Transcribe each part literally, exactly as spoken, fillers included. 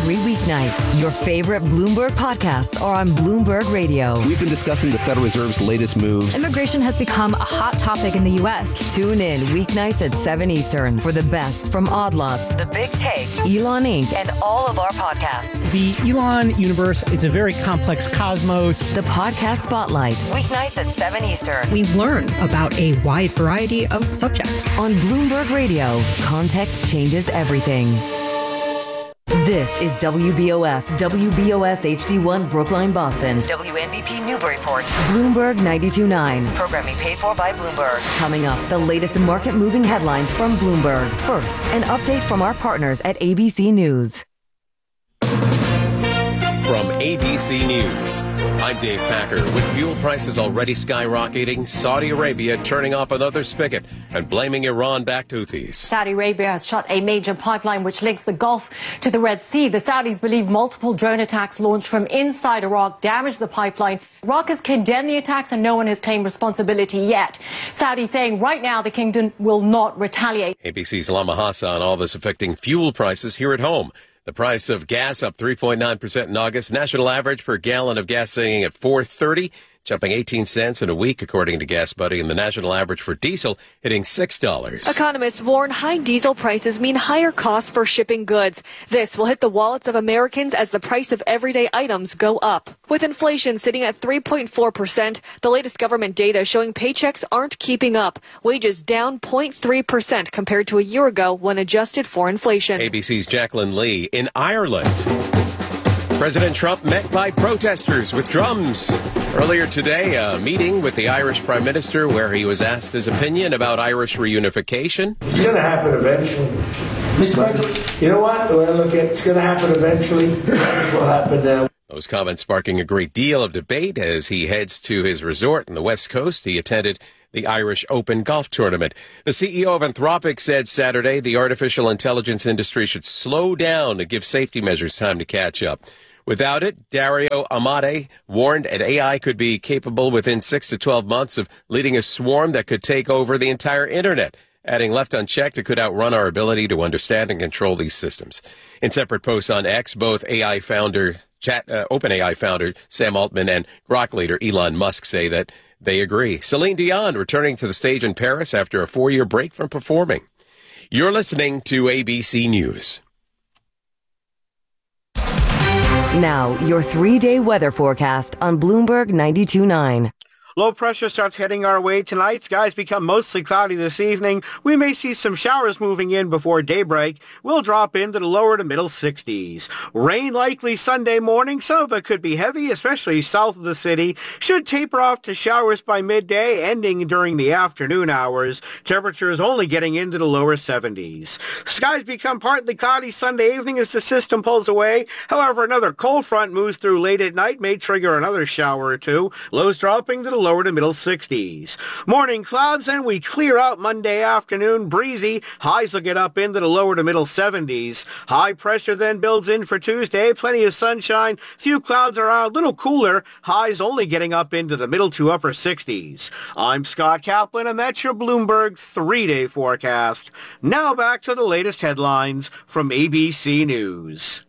every weeknight. Your favorite Bloomberg podcasts are on Bloomberg Radio. We've been discussing the Federal Reserve's latest moves. Immigration has become a hot topic in the U S. Tune in weeknights at seven Eastern for the best from Odd Lots, The Big Take, Elon Incorporated, and all of our podcasts. The Elon universe, it's a very complex cosmos. The Podcast Spotlight, weeknights at seven Eastern. We learn about a wide variety of subjects. On Bloomberg Radio, context changes everything. This is W B O S, W B O S H D one Brookline, Boston, W N B P Newburyport, Bloomberg ninety-two point nine. Programming paid for by Bloomberg. Coming up, the latest market-moving headlines from Bloomberg. First, an update from our partners at A B C News. From A B C News, I'm Dave Packer. With fuel prices already skyrocketing, Saudi Arabia turning off another spigot and blaming Iran-backed Houthis. Saudi Arabia has shut a major pipeline which links the Gulf to the Red Sea. The Saudis believe multiple drone attacks launched from inside Iraq damaged the pipeline. Iraq has condemned the attacks and no one has claimed responsibility yet. Saudi saying right now the kingdom will not retaliate. A B C's Lama Hassa on all this affecting fuel prices here at home. The price of gas up three point nine percent in August. National average per gallon of gas sitting at four thirty, jumping eighteen cents in a week, according to Gas Buddy. And the national average for diesel hitting six dollars. Economists warn high diesel prices mean higher costs for shipping goods. This will hit the wallets of Americans as the price of everyday items go up. With inflation sitting at three point four percent, the latest government data showing paychecks aren't keeping up. Wages down zero point three percent compared to a year ago when adjusted for inflation. A B C's Jacqueline Lee in Ireland. President Trump met by protesters with drums. Earlier today, a meeting with the Irish Prime Minister where he was asked his opinion about Irish reunification. It's going to happen eventually. Mister President, you know what? The way I look at it, it's going to happen eventually. That's what happened now. Those comments sparking a great deal of debate as he heads to his resort in the West Coast. He attended the Irish Open golf tournament. The C E O of Anthropic said Saturday the artificial intelligence industry should slow down to give safety measures time to catch up. Without it, Dario Amodei warned that A I could be capable within six to twelve months of leading a swarm that could take over the entire internet. Adding, left unchecked, it could outrun our ability to understand and control these systems. In separate posts on X, both A I founder, Chat, uh, OpenAI founder Sam Altman and Grok leader Elon Musk say that they agree. Celine Dion returning to the stage in Paris after a four-year break from performing. You're listening to A B C News. Now, your three-day weather forecast on Bloomberg ninety-two point nine. Low pressure starts heading our way tonight. Skies become mostly cloudy this evening. We may see some showers moving in before daybreak. We'll drop into the lower to middle sixties. Rain likely Sunday morning. Some of it could be heavy, especially south of the city. Should taper off to showers by midday, ending during the afternoon hours. Temperatures only getting into the lower seventies. Skies become partly cloudy Sunday evening as the system pulls away. However, another cold front moves through late at night, may trigger another shower or two. Lows dropping to the lower to middle sixties. Morning clouds, and we clear out Monday afternoon. Breezy. Highs will get up into the lower to middle seventies. High pressure then builds in for Tuesday. Plenty of sunshine. Few clouds around. A little cooler. Highs only getting up into the middle to upper sixties. I'm Scott Kaplan, and that's your Bloomberg three-day forecast. Now back to the latest headlines from A B C News.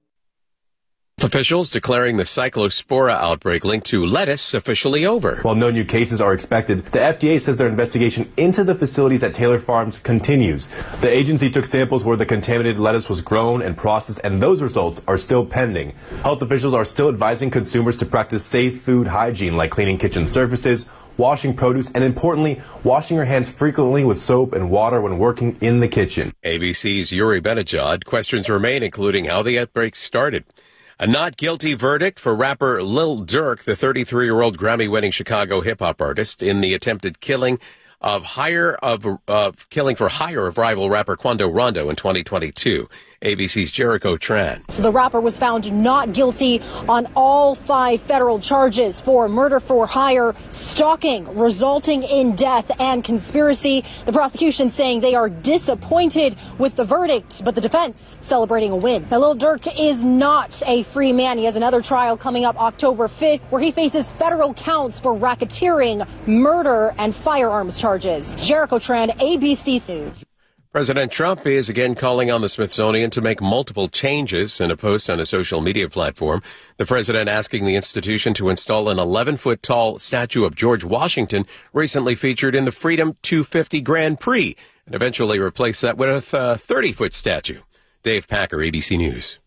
Officials declaring the Cyclospora outbreak linked to lettuce officially over. While no new cases are expected, the F D A says their investigation into the facilities at Taylor Farms continues. The agency took samples where the contaminated lettuce was grown and processed, and those results are still pending. Health officials are still advising consumers to practice safe food hygiene, like cleaning kitchen surfaces, washing produce, and importantly, washing your hands frequently with soap and water when working in the kitchen. A B C's Yuri Benajad. Questions remain, including how the outbreak started. A not guilty verdict for rapper Lil Durk, the thirty-three-year-old Grammy-winning Chicago hip-hop artist, in the attempted killing of hire of of killing for hire of rival rapper Quando Rondo in twenty twenty-two. A B C's Jericho Tran. The rapper was found not guilty on all five federal charges for murder for hire, stalking resulting in death, and conspiracy. The prosecution saying they are disappointed with the verdict, but the defense celebrating a win. Now, Lil Durk is not a free man. He has another trial coming up October fifth, where he faces federal counts for racketeering, murder, and firearms charges. Jericho Tran, A B C News. President Trump is again calling on the Smithsonian to make multiple changes. In a post on a social media platform, the president asking the institution to install an eleven-foot tall statue of George Washington, recently featured in the Freedom two fifty Grand Prix, and eventually replace that with a thirty-foot statue. Dave Packer, A B C News.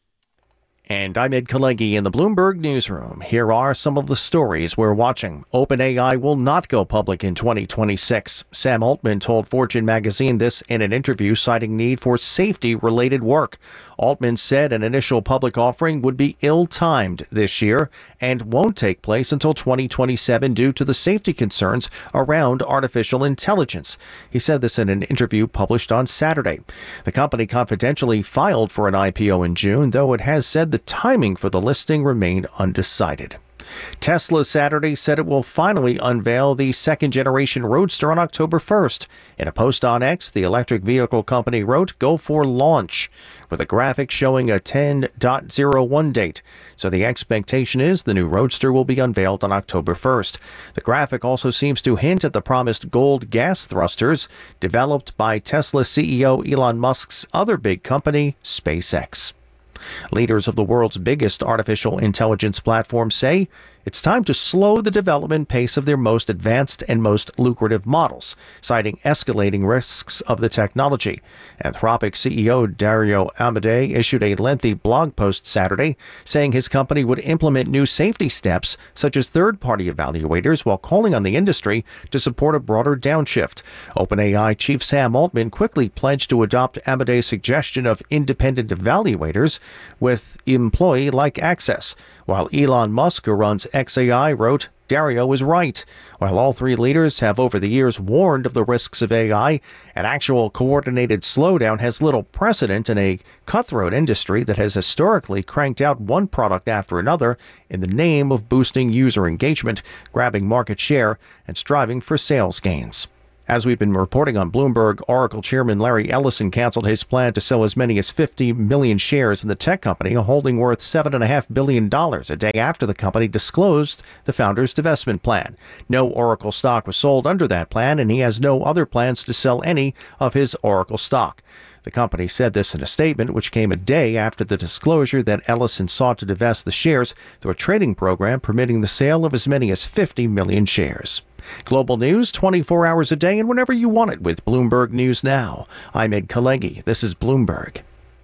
And I'm Ed Kalegi in the Bloomberg Newsroom. Here are some of the stories we're watching. OpenAI will not go public in twenty twenty-six. Sam Altman told Fortune magazine this in an interview, citing need for safety-related work. Altman said an initial public offering would be ill-timed this year and won't take place until twenty twenty-seven due to the safety concerns around artificial intelligence. He said this in an interview published on Saturday. The company confidentially filed for an I P O in June, though it has said the timing for the listing remained undecided. Tesla Saturday said it will finally unveil the second-generation Roadster on October first. In a post on X, the electric vehicle company wrote, "Go for launch," with a graphic showing a ten oh one date. So the expectation is the new Roadster will be unveiled on October first. The graphic also seems to hint at the promised gold gas thrusters developed by Tesla C E O Elon Musk's other big company, SpaceX. Leaders of the world's biggest artificial intelligence platform say it's time to slow the development pace of their most advanced and most lucrative models, citing escalating risks of the technology. Anthropic C E O Dario Amodei issued a lengthy blog post Saturday saying his company would implement new safety steps such as third-party evaluators while calling on the industry to support a broader downshift. OpenAI chief Sam Altman quickly pledged to adopt Amodei's suggestion of independent evaluators with employee-like access, while Elon Musk, who runs X A I, wrote, "Dario is right." While all three leaders have over the years warned of the risks of A I, an actual coordinated slowdown has little precedent in a cutthroat industry that has historically cranked out one product after another in the name of boosting user engagement, grabbing market share, and striving for sales gains. As we've been reporting on Bloomberg, Oracle chairman Larry Ellison canceled his plan to sell as many as fifty million shares in the tech company, a holding worth seven point five billion dollars, a day after the company disclosed the founder's divestment plan. No Oracle stock was sold under that plan, and he has no other plans to sell any of his Oracle stock. The company said this in a statement, which came a day after the disclosure that Ellison sought to divest the shares through a trading program permitting the sale of as many as fifty million shares. Global news twenty-four hours a day and whenever you want it with Bloomberg News Now. I'm Ed Kalegi. This is Bloomberg.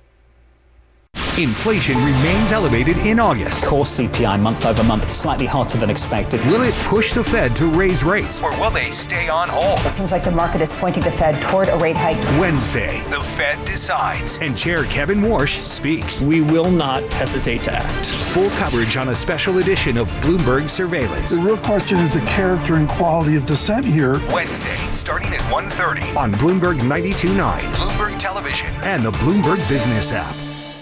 Inflation remains elevated in August. Core C P I month over month slightly hotter than expected. Will it push the Fed to raise rates, or will they stay on hold? It seems like the market is pointing the Fed toward a rate hike. Wednesday, the Fed decides, and Chair Kevin Warsh speaks. We will not hesitate to act. Full coverage on a special edition of Bloomberg Surveillance. The real question is the character and quality of dissent here. Wednesday, starting at one thirty on Bloomberg ninety-two point nine, Bloomberg Television, and the Bloomberg Business app.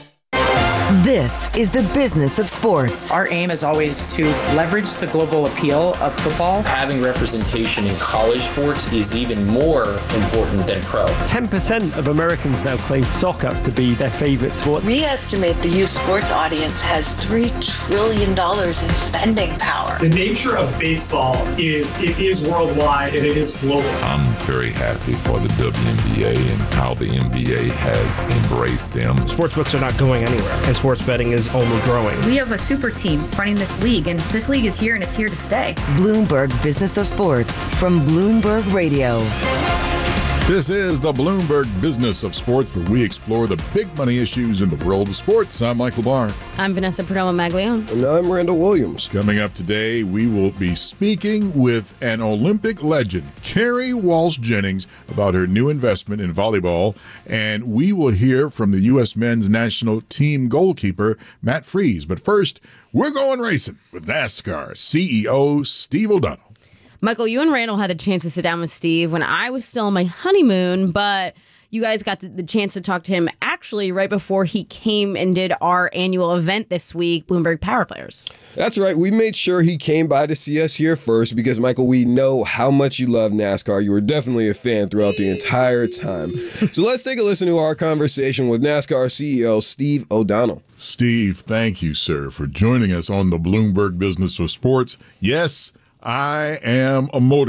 This is the business of sports. Our aim is always to leverage the global appeal of football. Having representation in college sports is even more important than pro. ten percent of Americans now claim soccer to be their favorite sport. We estimate the youth sports audience has three trillion dollars in spending power. The nature of baseball is it is worldwide and it is global. I'm very happy for the W N B A and how the N B A has embraced them. Sportsbooks are not going anywhere, and sports betting is only growing. We have a super team running this league, and this league is here and it's here to stay. Bloomberg Business of Sports from Bloomberg Radio. This is the Bloomberg Business of Sports, where we explore the big money issues in the world of sports. I'm Michael Barr. I'm Vanessa Perdomo-Maglione. And I'm Randall Williams. Coming up today, we will be speaking with an Olympic legend, Kerri Walsh Jennings, about her new investment in volleyball. And we will hear from the U S men's national team goalkeeper, Matt Freese. But first, we're going racing with NASCAR C E O Steve O'Donnell. Michael, you and Randall had the chance to sit down with Steve when I was still on my honeymoon, but you guys got the, the chance to talk to him actually right before he came and did our annual event this week, Bloomberg Power Players. That's right. We made sure he came by to see us here first because, Michael, we know how much you love NASCAR. You were definitely a fan throughout the entire time. So let's take a listen to our conversation with NASCAR C E O Steve O'Donnell. Steve, thank you, sir, for joining us on the Bloomberg Business of Sports. Yes, I am a motorhead.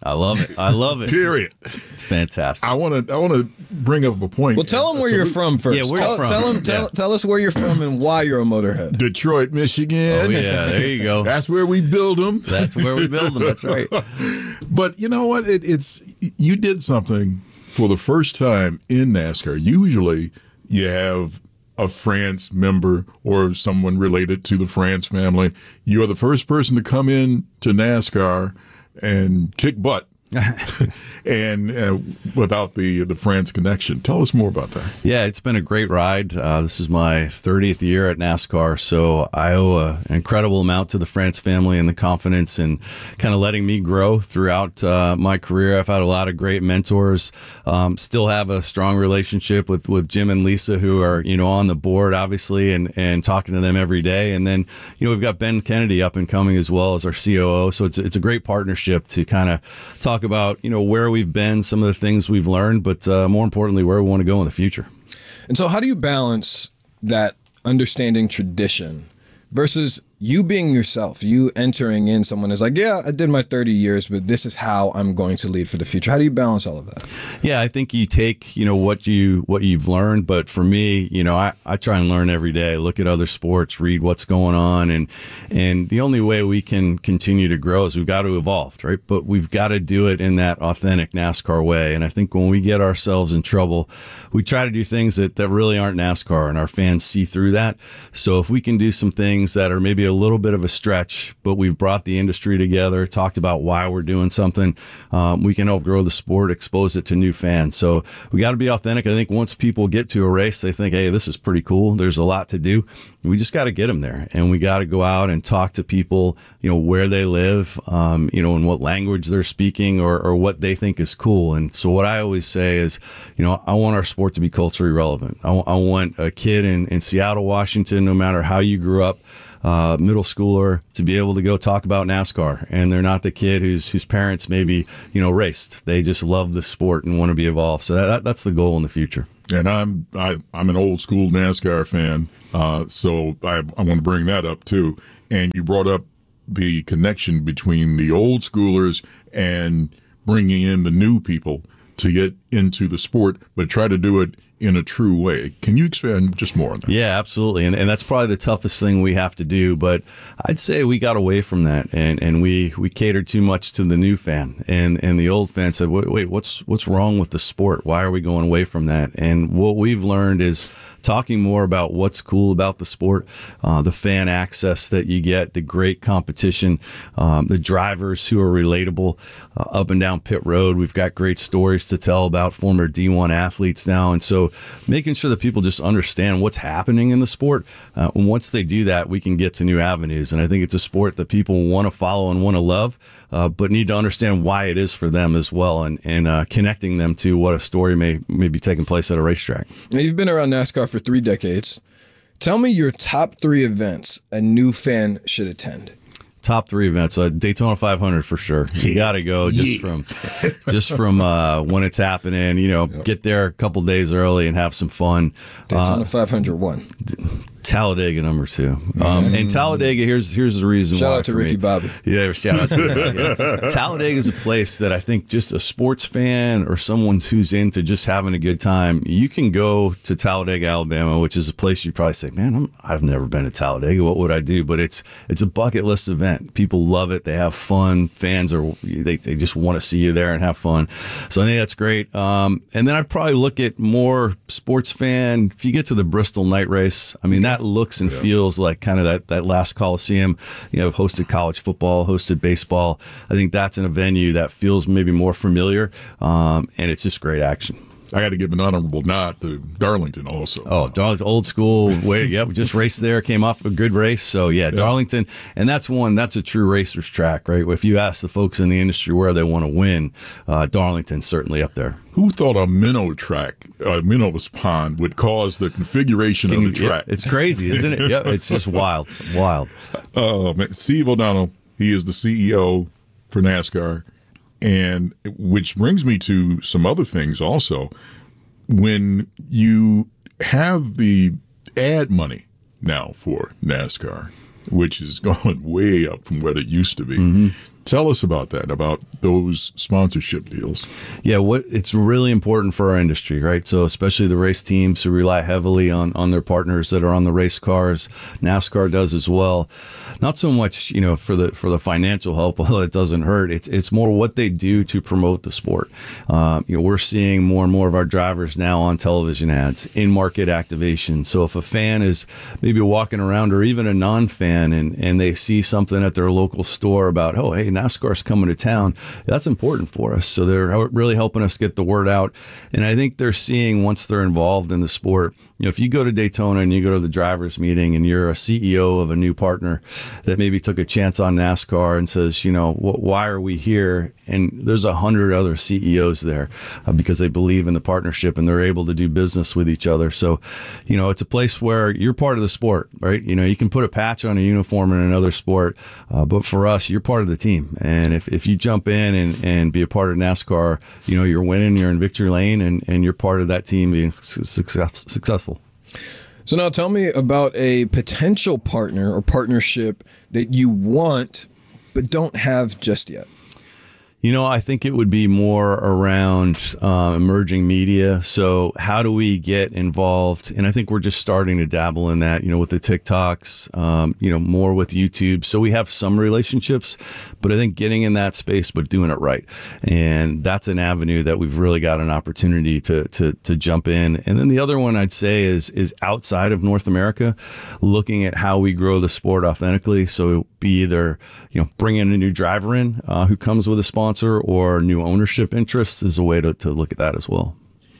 I love it. I love it. Period. It's fantastic. I want to. I want to bring up a point. Well, tell them where you're from first. Yeah, where tell, you from? Tell, them, tell, Yeah. tell us where you're from and why you're a Motorhead. Detroit, Michigan. Oh yeah, there you go. That's where we build them. That's where we build them. That's right. But you know what? It, it's you did something for the first time in NASCAR. Usually, you have a France member or someone related to the France family. You are the first person to come in to NASCAR and kick butt. and uh, without the the France connection. Tell us more about that. Yeah, it's been a great ride. Uh, this is my thirtieth year at NASCAR, so I owe a, an incredible amount to the France family and the confidence and kind of letting me grow throughout uh, my career. I've had a lot of great mentors. Um, still have a strong relationship with, with Jim and Lisa, who are you know on the board, obviously, and, and talking to them every day. And then you know we've got Ben Kennedy up and coming as well as our C O O. So it's it's a great partnership to kind of talk about you know where we've been, some of the things we've learned, but uh, more importantly, where we want to go in the future. And so how do you balance that understanding tradition versus you being yourself, you entering in someone is like, yeah, I did my thirty years, but this is how I'm going to lead for the future. How do you balance all of that? Yeah, I think you take, you know, what you what you've learned, but for me, you know, I, I try and learn every day, look at other sports, read what's going on, and and the only way we can continue to grow is we've got to evolve, right? But we've got to do it in that authentic NASCAR way. And I think when we get ourselves in trouble, we try to do things that, that really aren't NASCAR, and our fans see through that. So if we can do some things that are maybe a little bit of a stretch, but we've brought the industry together, talked about why we're doing something, um, we can help grow the sport, expose it to new fans. So we got to be authentic. I think once people get to a race, they think, hey, this is pretty cool. There's a lot to do. We just got to get them there, and we got to go out and talk to people, you know, where they live, um, you know, and what language they're speaking, or, or what they think is cool. And so what I always say is, you know, I want our sport to be culturally relevant. I, w- I want a kid in, in Seattle, Washington, no matter how you grew up, uh, middle schooler, to be able to go talk about NASCAR, and they're not the kid whose whose parents maybe, you know, raced. They just love the sport and want to be involved. So that, that's the goal in the future. And I'm I, I'm an old school NASCAR fan, uh, so I, I want to bring that up too. And you brought up the connection between the old schoolers and bringing in the new people to get into the sport, but try to do it in a true way. Can you expand just more on that? Yeah, absolutely. And and that's probably the toughest thing we have to do. But I'd say we got away from that, and, and we, we catered too much to the new fan. And, and the old fan said, wait, wait, what's what's wrong with the sport? Why are we going away from that? And what we've learned is talking more about what's cool about the sport, uh, the fan access that you get, the great competition, um, the drivers who are relatable uh, up and down pit road. We've got great stories to tell about former D one athletes now. And so making sure that people just understand what's happening in the sport. Uh, and once they do that, we can get to new avenues. And I think it's a sport that people want to follow and want to love, uh, but need to understand why it is for them as well, and, and uh, connecting them to what a story may, may be taking place at a racetrack. Now, you've been around NASCAR for three decades. Tell me your top three events a new fan should attend. Top three events, uh, Daytona five hundred for sure. You got to go just Yeah. from just from uh, when it's happening. You know, get there a couple days early and have some fun. Daytona Uh, five hundred one. Talladega number two. Um, and Talladega, here's here's the reason Shout why. out to for Ricky me. Bobby. Yeah, shout out to that. Yeah. Talladega is a place that I think just a sports fan or someone who's into just having a good time, you can go to Talladega, Alabama, which is a place you probably say, man, I'm, I've never been to Talladega. What would I do? But it's it's a bucket list event. People love it. They have fun. Fans are they they just want to see you there and have fun. So I think that's great. Um, and then I'd probably look at more sports fan. If you get to the Bristol night race, I mean that looks and yeah. feels like kind of that, that last Coliseum. You know, I've hosted college football, hosted baseball. I think that's in a venue that feels maybe more familiar, um, and it's just great action. I got to give an honorable nod to Darlington also. Oh, Darlington, old school way. Yeah, we just raced there, came off a good race. So, yeah, yeah, Darlington. And that's one, that's a true racer's track, right? If you ask the folks in the industry where they want to win, uh, Darlington's certainly up there. Who thought a minnow track, a minnow's pond, would cause the configuration Can of the you, track? Yeah, it's crazy, isn't it? Yeah, it's just wild, wild. Oh, man. Steve O'Donnell, he is the C E O for NASCAR. And which brings me to some other things also. When you have the ad money now for NASCAR, which is going way up from what it used to be, mm-hmm. Tell us about that, about those sponsorship deals. Yeah, what it's really important for our industry, right? So especially the race teams who rely heavily on on their partners that are on the race cars. NASCAR does as well. Not so much, you know, for the for the financial help, although it doesn't hurt. It's it's more what they do to promote the sport. Um, you know, we're seeing more and more of our drivers now on television ads, in market activation. So if a fan is maybe walking around, or even a non-fan, and and they see something at their local store about, oh, hey, NASCAR's coming to town, that's important for us. So they're really helping us get the word out. And I think they're seeing, once they're involved in the sport, you know, if you go to Daytona and you go to the drivers meeting and you're a C E O of a new partner that maybe took a chance on NASCAR and says, you know, why are we here? And there's a hundred other C E Os there uh, because they believe in the partnership and they're able to do business with each other. So, you know, it's a place where you're part of the sport, right? You know, you can put a patch on a uniform in another sport, uh, but for us, you're part of the team. And if, if you jump in and, and be a part of NASCAR, you know, you're winning, you're in victory lane, and, and you're part of that team being success, successful. So now tell me about a potential partner or partnership that you want but don't have just yet. You know, I think it would be more around uh, emerging media. So how do we get involved? And I think we're just starting to dabble in that, you know, with the TikToks, um, you know, more with YouTube. So we have some relationships, but I think getting in that space, but doing it right. And that's an avenue that we've really got an opportunity to to to jump in. And then the other one I'd say is is outside of North America, looking at how we grow the sport authentically. So be either, you know, bringing a new driver in uh, who comes with a sponsor, or new ownership interest is a way to, to look at that as well.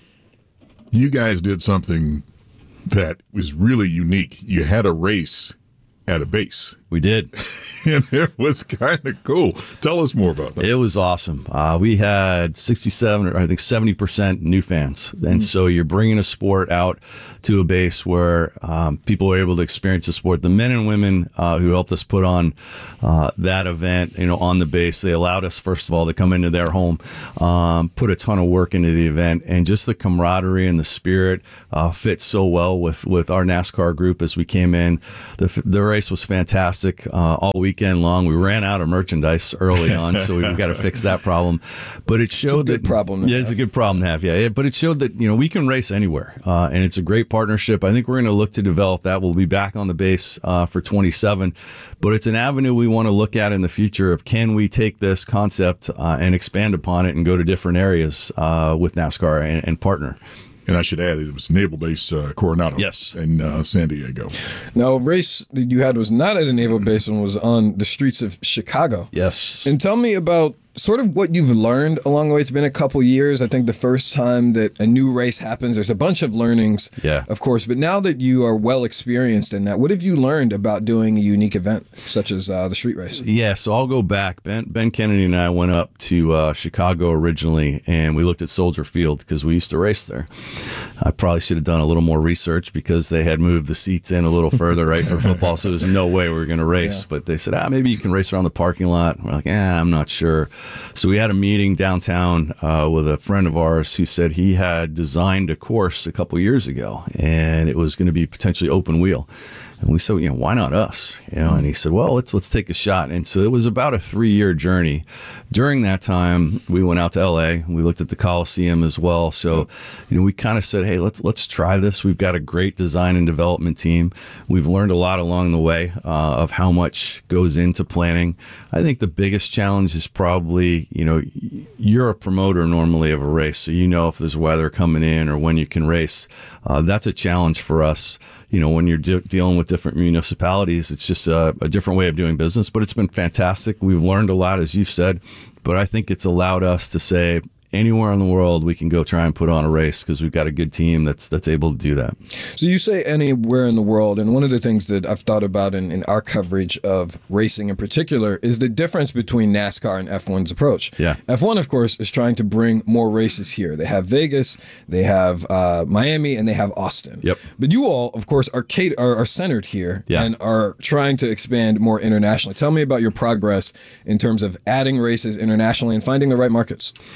You guys did something that was really unique. You had a race at a base. We did. And it was kind of cool. Tell us more about that. It was awesome. Uh, we had sixty-seven, or I think seventy percent new fans. And mm-hmm. so you're bringing a sport out to a base where um, people were able to experience the sport. The men and women uh, who helped us put on uh, that event, you know, on the base, they allowed us, first of all, to come into their home, um, put a ton of work into the event, and just the camaraderie and the spirit uh, fit so well with, with our NASCAR group as we came in. The, the race was fantastic. Uh, all weekend long. We ran out of merchandise early on, so we've got to fix that problem. But it showed it's a good that problem. To yeah, have. it's a good problem to have. Yeah, it, but it showed that, you know, we can race anywhere, uh, and it's a great partnership. I think we're going to look to develop that. We'll be back on the base uh, for twenty-seven, but it's an avenue we want to look at in the future of, can we take this concept uh, and expand upon it and go to different areas uh, with NASCAR and, and partner. And I should add, it was Naval Base uh, Coronado yes. in uh, San Diego. Now, a race that you had was not at a naval base and was on the streets of Chicago. Yes. And tell me about sort of what you've learned along the way. It's been a couple years. I think the first time that a new race happens, there's a bunch of learnings, yeah. of course. But now that you are well experienced in that, what have you learned about doing a unique event such as uh, the street race? Yeah, so I'll go back. Ben, Ben Kennedy and I went up to uh, Chicago originally, and we looked at Soldier Field because we used to race there. I probably should have done a little more research because they had moved the seats in a little further, right, for football, so there's no way we were going to race. Yeah. But they said, ah, maybe you can race around the parking lot. We're like, eh, I'm not sure. So we had a meeting downtown uh, with a friend of ours who said he had designed a course a couple years ago, and it was going to be potentially open wheel. And we said, you know, why not us? You know, and he said, well, let's let's take a shot. And so it was about a three-year journey. During that time, we went out to L A. We looked at the Coliseum as well. So, you know, we kind of said, hey, let's let's try this. We've got a great design and development team. We've learned a lot along the way uh, of how much goes into planning. I think the biggest challenge is probably, you know, you're a promoter normally of a race, so you know if there's weather coming in or when you can race. Uh, that's a challenge for us. You know, when you're de- dealing with different municipalities, it's just a, a different way of doing business, but it's been fantastic. We've learned a lot, as you've said, but I think it's allowed us to say, anywhere in the world we can go try and put on a race because we've got a good team that's that's able to do that. So you say anywhere in the world, and one of the things that I've thought about in, in our coverage of racing in particular is the difference between NASCAR and F one's approach. Yeah. F one, of course, is trying to bring more races here. They have Vegas, they have uh, Miami, and they have Austin. Yep. But you all, of course, are, cater- are, are centered here yeah. and are trying to expand more internationally. Tell me about your progress in terms of adding races internationally and finding the right markets. Yeah, so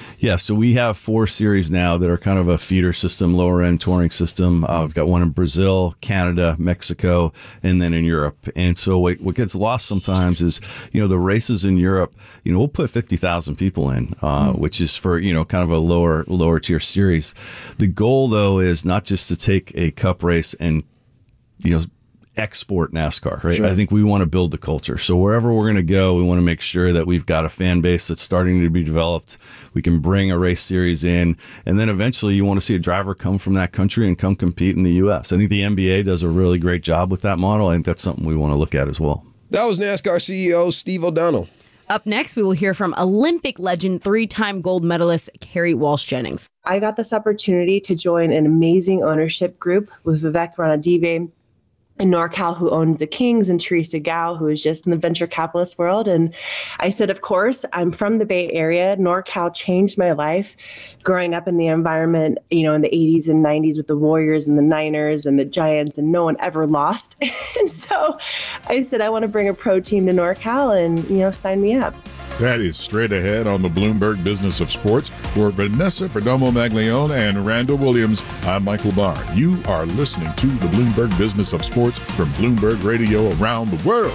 So we have four series now that are kind of a feeder system, lower end touring system. Uh, we've got one in Brazil, Canada, Mexico, and then in Europe. And so what, what gets lost sometimes is, you know, the races in Europe, you know, we'll put fifty thousand people in, uh, which is for, you know, kind of a lower, lower tier series. The goal, though, is not just to take a cup race and, you know, export NASCAR, right? Sure. I think we want to build the culture. So wherever we're going to go, we want to make sure that we've got a fan base that's starting to be developed. We can bring a race series in, and then eventually you want to see a driver come from that country and come compete in the U S. I think the N B A does a really great job with that model. I think that's something we want to look at as well. That was NASCAR C E O Steve O'Donnell. Up next, we will hear from Olympic legend, three-time gold medalist Kerri Walsh Jennings. I got this opportunity to join an amazing ownership group with Vivek Ranadive in NorCal, who owns the Kings, and Teresa Gao, who is just in the venture capitalist world. And I said, of course, I'm from the Bay Area. NorCal changed my life growing up in the environment, you know, in the eighties and nineties with the Warriors and the Niners and the Giants, and no one ever lost. And so I said, I want to bring a pro team to NorCal and, you know, sign me up. That is Straight Ahead on the Bloomberg Business of Sports. For Vanessa Perdomo-Maglione and Randall Williams, I'm Michael Barr. You are listening to the Bloomberg Business of Sports from Bloomberg Radio around the world.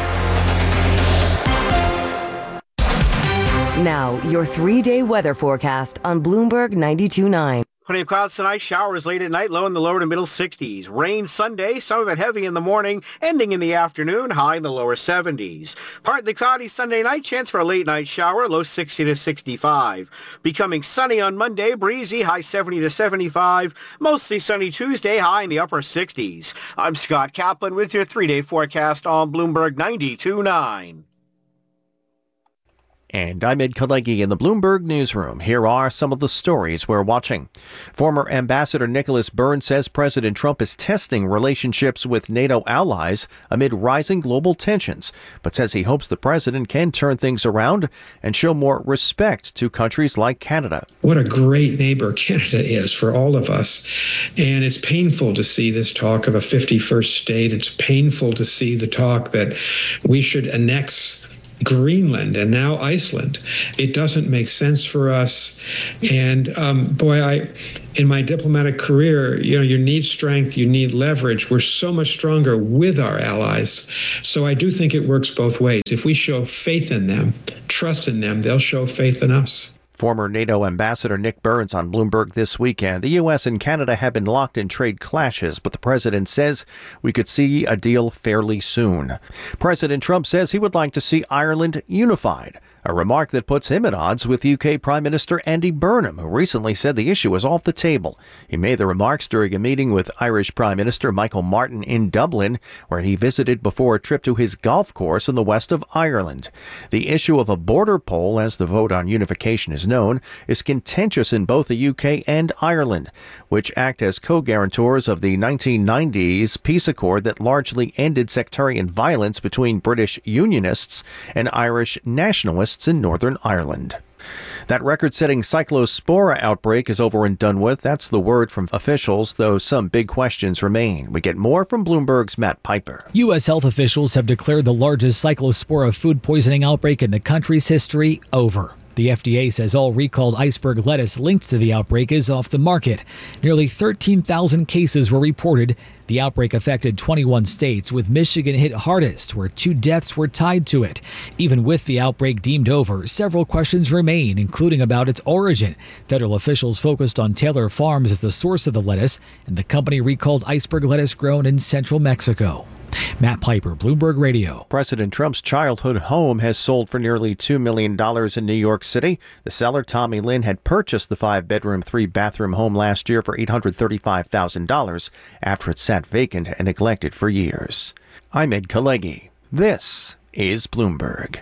Now, your three-day weather forecast on Bloomberg ninety-two point nine. Plenty of clouds tonight, showers late at night, low in the lower to middle sixties. Rain Sunday, some of it heavy in the morning, ending in the afternoon, high in the lower seventies. Partly cloudy Sunday night, chance for a late night shower, low sixty to sixty-five. Becoming sunny on Monday, breezy, high seventy to seventy-five. Mostly sunny Tuesday, high in the upper sixties. I'm Scott Kaplan with your three-day forecast on Bloomberg ninety-two point nine. And I'm Ed Kalegi in the Bloomberg Newsroom. Here are some of the stories we're watching. Former Ambassador Nicholas Burns says President Trump is testing relationships with NATO allies amid rising global tensions, but says he hopes the president can turn things around and show more respect to countries like Canada. What a great neighbor Canada is for all of us. And it's painful to see this talk of a fifty-first state. It's painful to see the talk that we should annex Greenland and now Iceland. It doesn't make sense for us. And um, boy, I, in my diplomatic career, you know, you need strength, you need leverage. We're so much stronger with our allies. So I do think it works both ways. If we show faith in them, trust in them, they'll show faith in us. Former NATO Ambassador Nick Burns on Bloomberg this weekend. The U S and Canada have been locked in trade clashes, but the president says we could see a deal fairly soon. President Trump says he would like to see Ireland unified, a remark that puts him at odds with U K Prime Minister Andy Burnham, who recently said the issue is off the table. He made the remarks during a meeting with Irish Prime Minister Michael Martin in Dublin, where he visited before a trip to his golf course in the west of Ireland. The issue of a border poll, as the vote on unification is known, is contentious in both the U K and Ireland, which act as co-guarantors of the nineteen nineties peace accord that largely ended sectarian violence between British Unionists and Irish nationalists in Northern Ireland. That record-setting cyclospora outbreak is over and done with. That's the word from officials, though some big questions remain. We get more from Bloomberg's Matt Piper. U S health officials have declared the largest cyclospora food poisoning outbreak in the country's history over. The F D A says all recalled iceberg lettuce linked to the outbreak is off the market. Nearly thirteen thousand cases were reported. The outbreak affected twenty-one states, with Michigan hit hardest, where two deaths were tied to it. Even with the outbreak deemed over, several questions remain, including about its origin. Federal officials focused on Taylor Farms as the source of the lettuce, and the company recalled iceberg lettuce grown in central Mexico. Matt Piper, Bloomberg Radio. President Trump's childhood home has sold for nearly two million dollars in New York City. The seller, Tommy Lynn, had purchased the five-bedroom, three-bathroom home last year for eight hundred thirty-five thousand dollars after it sat vacant and neglected for years. I'm Ed Kalegi. This is Bloomberg.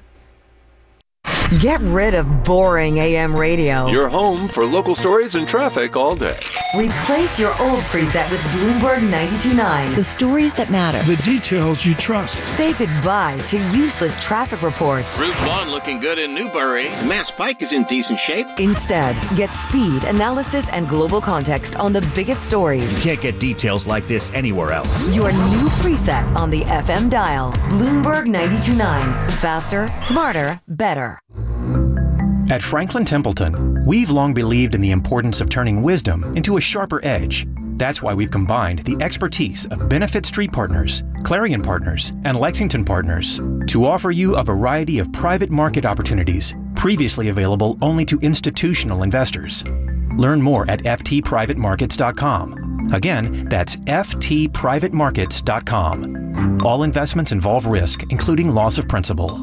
Get rid of boring A M radio. Your home for local stories and traffic all day. Replace your old preset with Bloomberg ninety-two point nine. The stories that matter. The details you trust. Say goodbye to useless traffic reports. Route one looking good in Newbury. Mass Pike is in decent shape. Instead, get speed, analysis, and global context on the biggest stories. You can't get details like this anywhere else. Your new preset on the F M dial. Bloomberg ninety-two point nine. Faster, smarter, better. At Franklin Templeton, we've long believed in the importance of turning wisdom into a sharper edge. That's why we've combined the expertise of Benefit Street Partners, Clarion Partners, and Lexington Partners to offer you a variety of private market opportunities previously available only to institutional investors. Learn more at f t private markets dot com. Again, that's f t private markets dot com. All investments involve risk, including loss of principal.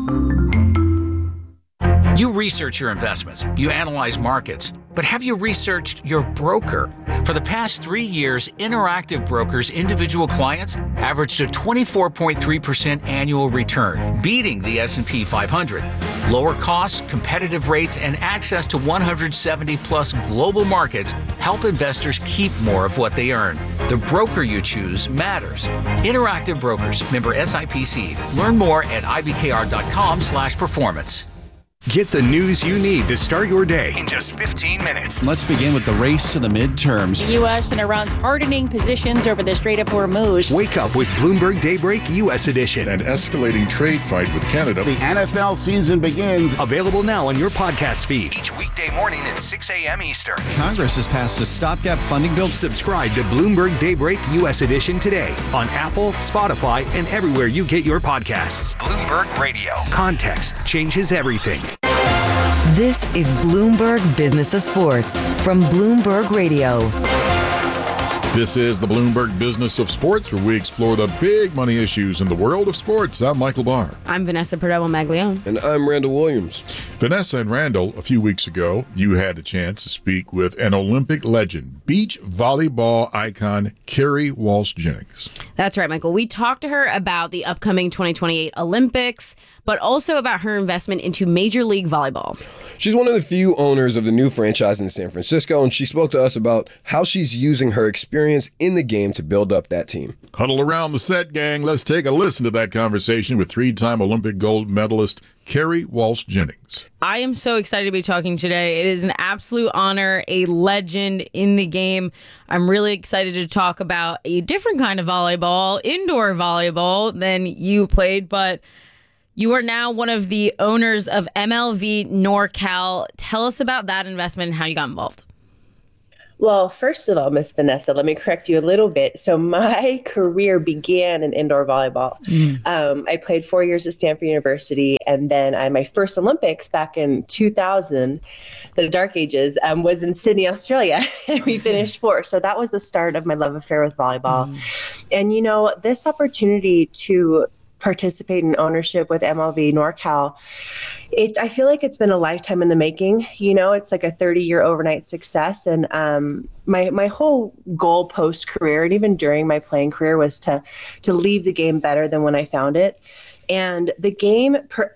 You research your investments, you analyze markets, but have you researched your broker? For the past three years, Interactive Brokers' individual clients averaged a twenty-four point three percent annual return, beating the S and P five hundred. Lower costs, competitive rates, and access to one hundred seventy plus global markets help investors keep more of what they earn. The broker you choose matters. Interactive Brokers, member S I P C. Learn more at I B K R dot com slash performance. Get the news you need to start your day in just fifteen minutes. Let's begin with the race to the midterms. The U S and Iran's hardening positions over the Strait of Hormuz. Wake up with Bloomberg Daybreak U S Edition. An escalating trade fight with Canada. The N F L season begins. Available now on your podcast feed. Each weekday morning at six a.m. Eastern. Congress has passed a stopgap funding bill. Subscribe to Bloomberg Daybreak U S Edition today on Apple, Spotify, and everywhere you get your podcasts. Bloomberg Radio. Context changes everything. This is Bloomberg Business of Sports from Bloomberg Radio. This is the Bloomberg Business of Sports, where we explore the big money issues in the world of sports. I'm Michael Barr. I'm Vanessa Perdomo-Maglione. And I'm Randall Williams. Vanessa and Randall, a few weeks ago, you had a chance to speak with an Olympic legend, beach volleyball icon, Kerri Walsh Jennings. That's right, Michael. We talked to her about the upcoming twenty twenty-eight Olympics, but also about her investment into Major League Volleyball. She's one of the few owners of the new franchise in San Francisco, and she spoke to us about how she's using her experience in the game to build up that team. Huddle around the set, gang. Let's take a listen to that conversation with three-time Olympic gold medalist Kerri Walsh Jennings. I am so excited to be talking today. It is an absolute honor, a legend in the game. I'm really excited to talk about a different kind of volleyball, indoor volleyball, than you played, but you are now one of the owners of M L V NorCal. Tell us about that investment and how you got involved. Well, first of all, Miss Vanessa, let me correct you a little bit. So my career began in indoor volleyball. Mm. Um, I played four years at Stanford University, and then I, my first Olympics back in two thousand, the dark ages, um, was in Sydney, Australia, and we finished fourth. So that was the start of my love affair with volleyball. Mm. And, you know, this opportunity to participate in ownership with M L V NorCal, it, I feel like it's been a lifetime in the making. You know, it's like a thirty-year overnight success. And um, my my whole goal post-career, and even during my playing career, was to to leave the game better than when I found it. And the game per,